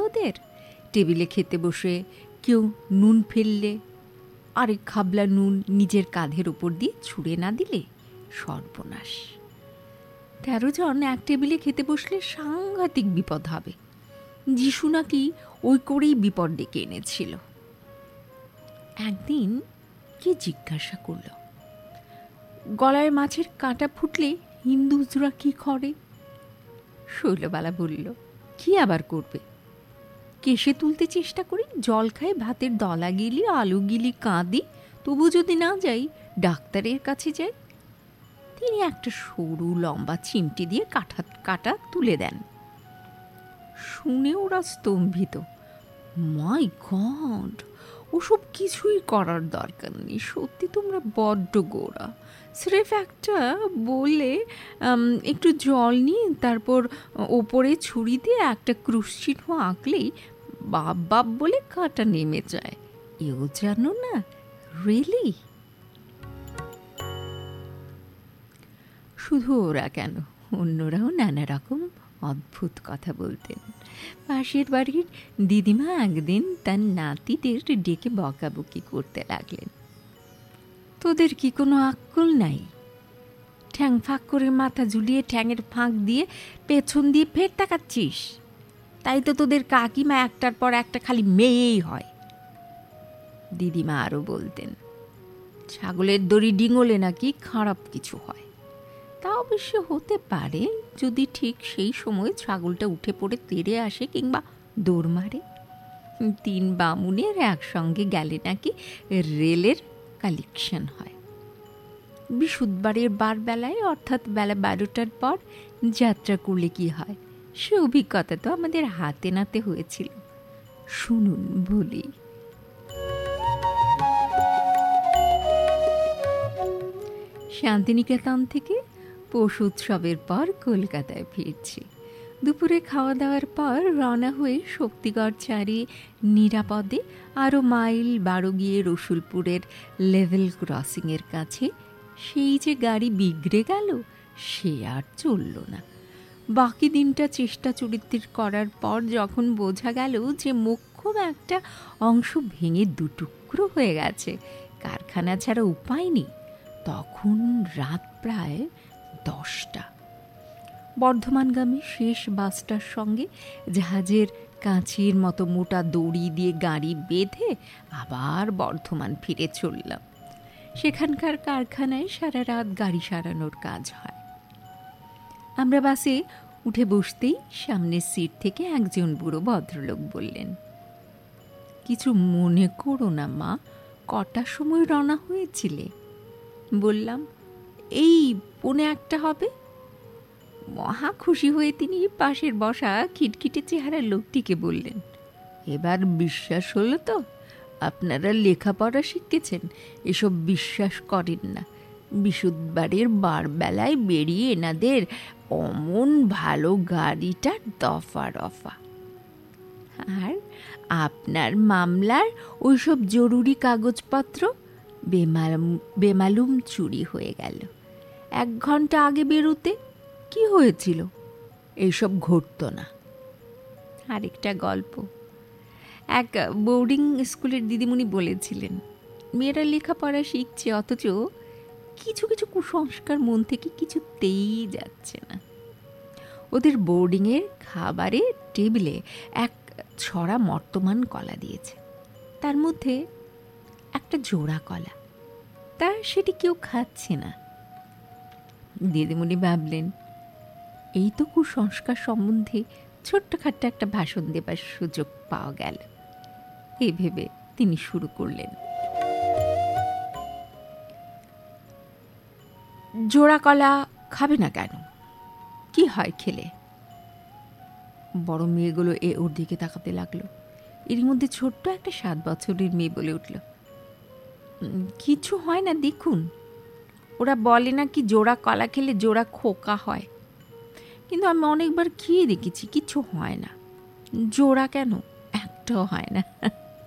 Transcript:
ওদের? টেবিলে খেতে বসে কেউ নুন ফেললে আরেক খাবলা নুন নিজের কাঁধের ওপর দিয়ে ছুঁড়ে না দিলে সর্বনাশ। 13 জন এক টেবিলে খেতে বসলে সাংঘাতিক বিপদ হবে। যিশু নাকি ওই করেই বিপদ ডেকে এনেছিল। একদিন কে জিজ্ঞাসা করল, গলায় মাছের কাঁটা ফুটলে হিন্দুরা কি করে? শৈলবালা বলল, কি আবার করবে? কেশে তুলতে চেষ্টা করি, জল খাই, ভাতের দলা গিলি, আলু গিলি, কাঁদি, তবু যদি না যাই ডাক্তারের কাছে যাই। তিনি একটা সরু লম্বা চিমটি দিয়ে কাটা তুলে দেন। শুনে ওরা স্তম্ভিত। মাই গড, ওসব কিছুই করার দরকার নেই, সত্যি তোমরা বড্ড গোড়া। স্রেফ একটা বলে একটু জল নিয়ে তারপর ওপরে ছুরি দিয়ে একটা ক্রুশ চিহ্ন আঁকলেই বাপ বাপ বলে কাঁটা নেমে যায়। এও জানো না? রিয়েলি? শুধু ওরা কেন, অন্যরাও নানা রকম অদ্ভুত কথা বলতেন। পাশের বাড়ির দিদিমা একদিন তার নাতিদের ডেকে বকাবকি করতে লাগলেন, তোদের কি কোনো আক্কল নাই? ঠ্যাং ফাঁক করে মাথা ঝুলিয়ে ঠ্যাঙের ফাঁক দিয়ে পেছন দিয়ে ফের তাকাচ্ছিস? তাই তো তোদের কাকিমা একটার পর একটা খালি মেয়েই হয়। দিদিমা আরও বলতেন, ছাগলের দড়ি ডিঙোলে নাকি খারাপ কিছু হয়। তা অবশ্য হতে পারে, যদি ঠিক সেই সময় ছাগলটা উঠে পড়ে তেড়ে আসে কিংবা দৌড় মারে। 3 বামুনের একসঙ্গে গেলে নাকি রেলের কালেকশন হয়। বৃহস্পতিবারের বারবেলায় অর্থাৎ বেলা 12টার পর যাত্রা করলে কি হয়, সে অভিজ্ঞতা তো আমাদের হাতে নাতে হয়েছিল। শুনুন বলি। শান্তিনিকেতন থেকে পৌষ উৎসবের পর কলকাতায় ফিরছি। দুপুরে খাওয়া দাওয়ার পর রওনা হয়ে শক্তিগড় ছাড়িয়ে নিরাপদে আরও মাইল 12 গিয়ে রসুলপুরের লেভেল ক্রসিংয়ের কাছে সেই যে গাড়ি বিগড়ে গেল, সে আর চলল না। বাকি দিনটা চেষ্টা চরিত্র করার পর যখন বোঝা গেল যে মোক্ষম একটা অংশ ভেঙে 2 টুকরো হয়ে গেছে, কারখানা ছাড়া উপায় নেই, তখন রাত প্রায় 10টা। বর্ধমানগামী শেষ বাসটার সঙ্গে জাহাজের কাঁচির মতো মোটা দড়ি দিয়ে গাড়ি বেঁধে আবার বর্ধমান ফিরে চললাম। সেখানকার কারখানায় সারা রাত গাড়ি সারানোর কাজ হয়। আমরা বাসে উঠে বসতেই সামনের সিট থেকে একজন বুড়ো ভদ্রলোক বললেন, কিছু মনে করো না মা, কটার সময় রওনা হয়েছিলে? বললাম, এই 1:45 হবে। মহা খুশি হয়ে তিনি পাশের বসা খিটখিটে চেহারার লোকটিকে বললেন, এবার বিশ্বাস হলো তো? আপনারা লেখাপড়া শিখেছেন, এসব বিশ্বাস করেন না। বৃহস্পতিবারের বারবেলায় বেরিয়ে এনাদের অমন ভালো গাড়িটা দফা রফা। আর আপনার মামলার ওইসব জরুরি কাগজপত্র বেমালুম চুরি হয়ে গেল। 1 ঘন্টা আগে বেরোতে কি হয়েছিল? এইসব ঘটতো না। আরেকটা গল্প, এক বোর্ডিং স্কুলের দিদিমণি বলেছিলেন, মেয়েরা লেখাপড়া শিখছে অথচ কিছু কিছু কুসংস্কার মন থেকে কিছুতেই যাচ্ছে না। ওদের বোর্ডিংয়ের খাবারে টেবিলে এক ছড়া মর্তমান কলা দিয়েছে, তার মধ্যে একটা জোড়া কলা, তা সেটি কেউ খাচ্ছে না। দিদিমণি ভাবলেন, এই তো কুসংস্কার সম্বন্ধে ছোট্টখাট্ট একটা ভাষণ দেবার সুযোগ পাওয়া গেল। এই ভেবে তিনি শুরু করলেন, জোড়া কলা খাবে না কেন? কি হয় খেলে? বড় মেয়েগুলো ওর দিকে তাকাতে লাগলো। এর মধ্যে ছোট্ট একটা 7 বছরের মেয়ে বলে উঠল, কিছু হয় না, দেখুন ওরা বলে না কি জোড়া কলা খেলে জোড়া খোকা হয়, কিন্তু আমি অনেকবার খেয়ে দেখেছি, কিছু হয় না। জোড়া কেন, একটাও হয় না।